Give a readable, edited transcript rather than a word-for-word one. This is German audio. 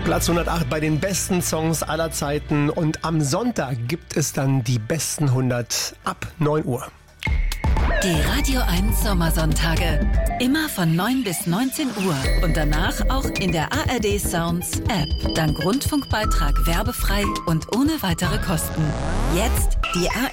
Platz 108 bei den besten Songs aller Zeiten. Und am Sonntag gibt es dann die besten 100 ab 9 Uhr. Die Radio 1 Sommersonntage. Immer von 9 bis 19 Uhr. Und danach auch in der ARD Sounds App. Dank Rundfunkbeitrag werbefrei und ohne weitere Kosten. Jetzt die